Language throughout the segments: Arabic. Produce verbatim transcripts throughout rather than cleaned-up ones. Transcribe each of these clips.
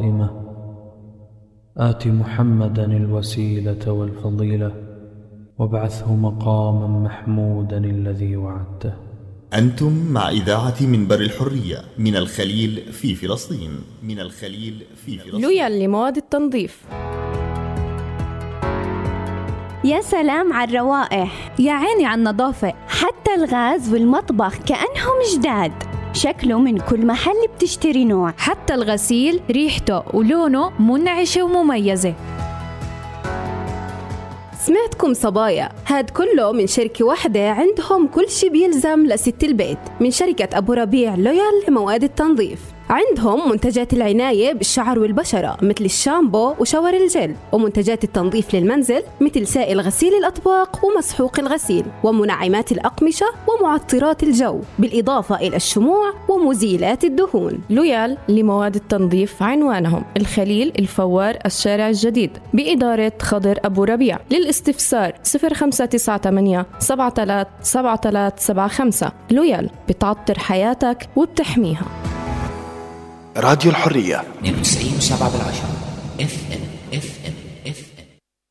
قائمة آت محمدا الوسيلة والفضيلة وابعثه مقاما محمودا الذي وعدته. أنتم مع إذاعة منبر الحرية من الخليل في فلسطين. من الخليل في فلسطين. لويال لمواد التنظيف. يا سلام على الروائح، يا عيني على النظافة، حتى الغاز والمطبخ كأنهم جداد. شكله من كل محل بتشتري نوع. حتى الغسيل ريحته ولونه منعشة ومميزة. سمعتكم صبايا، هاد كله من شركة واحدة عندهم كل شي بيلزم لست البيت، من شركة أبو ربيع لويال لمواد التنظيف. عندهم منتجات العناية بالشعر والبشرة مثل الشامبو وشاور الجل، ومنتجات التنظيف للمنزل مثل سائل غسيل الأطباق ومسحوق الغسيل، ومنعمات الأقمشة ومعطرات الجو، بالإضافة إلى الشموع ومزيلات الدهون. لويال لمواد التنظيف عنوانهم الخليل الفوار الشارع الجديد بإدارة خضر أبو ربيع. للاستفسار صفر خمسة تسعة ثمانية سبعة ثلاثة سبعة ثلاثة سبعة خمسة. لويال بتعطر حياتك وبتحميها. راديو الحرية اثنين وتسعين وسبعة بالعشرة اف ام اف ام اف ام.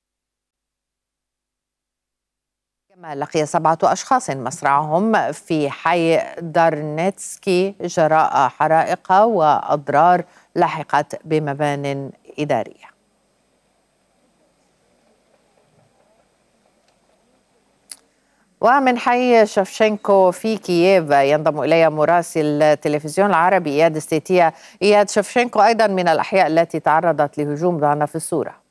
كما لقي سبعة أشخاص مصرعهم في حي دارنتسكي جراء حرائق وأضرار لحقت بمبان إدارية. ومن حي شفشنكو في كييف ينضم إلي مراسل التلفزيون العربي إياد ستيتيا. إياد، شفشنكو أيضا من الأحياء التي تعرضت لهجوم ضعنا في الصورة.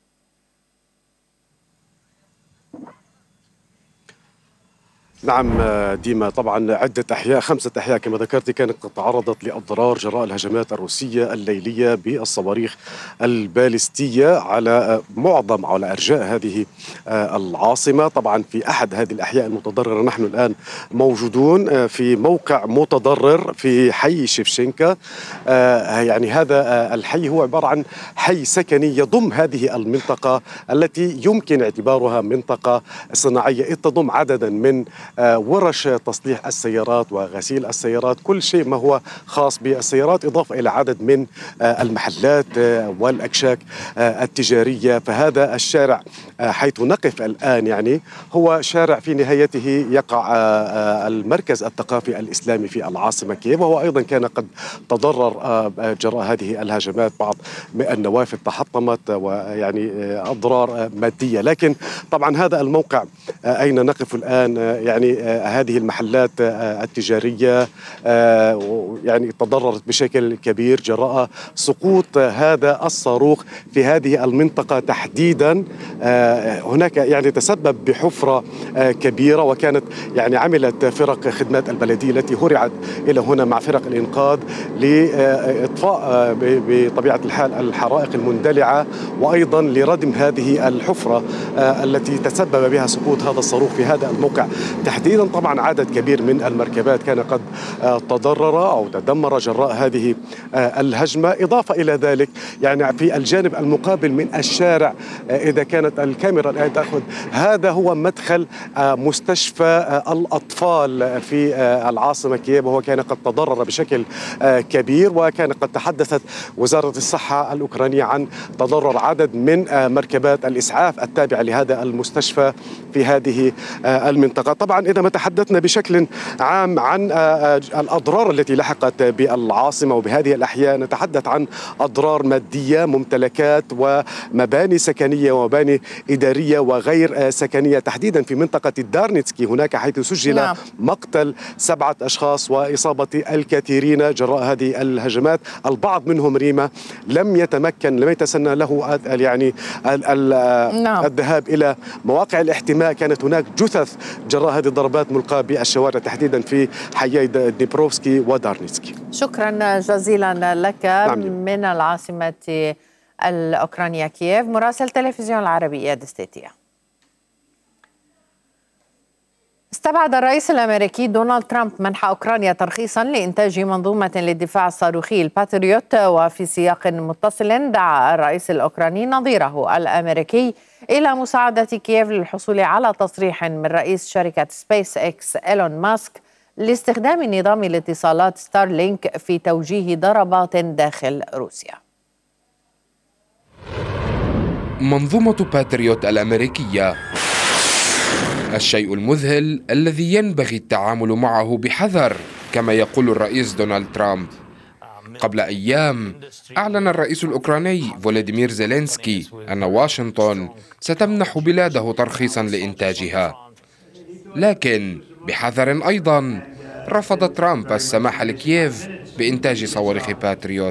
نعم ديما، طبعا عدة أحياء، خمسة أحياء كما ذكرت كانت قد تعرضت للضرار جراء الهجمات الروسية الليلية بالصواريخ البالستية على معظم على أرجاء هذه العاصمة. طبعا في أحد هذه الأحياء المتضررة نحن الآن موجودون في موقع متضرر في حي شفشنكا. يعني هذا الحي هو عبارة عن حي سكني يضم هذه المنطقة التي يمكن اعتبارها منطقة صناعية، إذ تضم عددا من ورش تصليح السيارات وغسيل السيارات، كل شيء ما هو خاص بالسيارات، إضافة إلى عدد من المحلات والأكشاك التجارية. فهذا الشارع حيث نقف الآن يعني هو شارع في نهايته يقع المركز الثقافي الإسلامي في العاصمة كييف، وهو أيضا كان قد تضرر جراء هذه الهجمات، بعض النوافذ تحطمت ويعني أضرار مادية. لكن طبعا هذا الموقع أين نقف الآن يعني هذه المحلات التجارية يعني تضررت بشكل كبير جراء سقوط هذا الصاروخ في هذه المنطقة تحديدا. هناك يعني تسبب بحفرة كبيرة، وكانت يعني عملت فرق خدمات البلدية التي هرعت إلى هنا مع فرق الإنقاذ لإطفاء بطبيعة الحال الحرائق المندلعة، وأيضا لردم هذه الحفرة التي تسبب بها سقوط هذا الصاروخ في هذا الموقع تحديدا. طبعا عدد كبير من المركبات كان قد تضرر أو تدمر جراء هذه الهجمة. إضافة إلى ذلك يعني في الجانب المقابل من الشارع، إذا كانت الكاميرا الآن تأخذ، هذا هو مدخل مستشفى الأطفال في العاصمة كييف، وهو كان قد تضرر بشكل كبير، وكان قد تحدثت وزارة الصحة الأوكرانية عن تضرر عدد من مركبات الإسعاف التابعة لهذا المستشفى في هذه المنطقة. طبعا إذا ما تحدثنا بشكل عام عن الأضرار التي لحقت بالعاصمة وبهذه الأحياء، نتحدث عن أضرار مادية، ممتلكات ومباني سكنية ومباني إدارية وغير سكنية، تحديدا في منطقة دارنتسكي هناك حيث سجل نعم. مقتل سبعة أشخاص وإصابة الكثيرين جراء هذه الهجمات. البعض منهم ريما لم يتمكن لم يتسنى له يعني نعم. الذهاب إلى مواقع الاحتماء. كانت هناك جثث جراء هذه الضربات ملقاة بالشوارع تحديدا في حيي دنيبروفسكي ودارنتسكي. شكرا جزيلا لك نعم. من العاصمة الأوكرانية كييف مراسل تلفزيون العربي إياد ستيتيا. استبعد الرئيس الأمريكي دونالد ترامب منح أوكرانيا ترخيصا لإنتاج منظومة للدفاع الصاروخي الباتريوت، وفي سياق متصل دعا الرئيس الأوكراني نظيره الأمريكي إلى مساعدة كييف للحصول على تصريح من رئيس شركة سبيس إكس إيلون ماسك لاستخدام نظام الاتصالات ستارلينك في توجيه ضربات داخل روسيا. منظومة باتريوت الأمريكية، الشيء المذهل الذي ينبغي التعامل معه بحذر كما يقول الرئيس دونالد ترامب. قبل أيام أعلن الرئيس الأوكراني فولوديمير زيلينسكي أن واشنطن ستمنح بلاده ترخيصا لإنتاجها، لكن بحذر أيضا رفض ترامب السماح لكييف بإنتاج صواريخ باتريوت.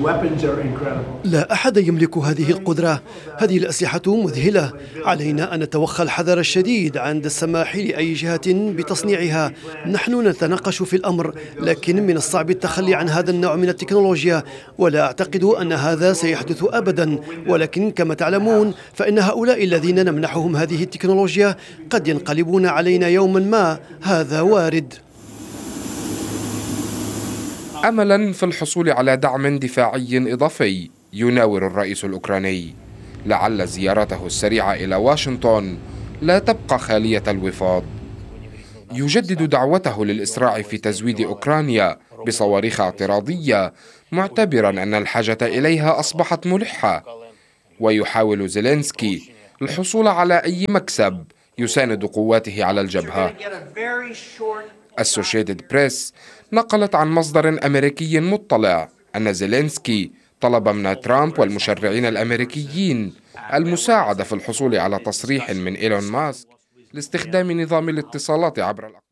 لا أحد يملك هذه القدرة، هذه الأسلحة مذهلة، علينا أن نتوخى الحذر الشديد عند السماح لأي جهة بتصنيعها. نحن نتناقش في الأمر، لكن من الصعب التخلي عن هذا النوع من التكنولوجيا، ولا أعتقد أن هذا سيحدث أبدا، ولكن كما تعلمون فإن هؤلاء الذين نمنحهم هذه التكنولوجيا قد ينقلبون علينا يوما ما، هذا وارد. أملا في الحصول على دعم دفاعي إضافي يناور الرئيس الأوكراني لعل زيارته السريعة إلى واشنطن لا تبقى خالية الوفاض. يجدد دعوته للإسراع في تزويد أوكرانيا بصواريخ اعتراضية، معتبرا أن الحاجة إليها أصبحت ملحة، ويحاول زيلينسكي الحصول على أي مكسب يساند قواته على الجبهة. أسوشيتد بريس نقلت عن مصدر أمريكي مطلع أن زيلينسكي طلب من ترامب والمشرعين الأمريكيين المساعدة في الحصول على تصريح من إيلون ماسك لاستخدام نظام الاتصالات عبر الأقمار.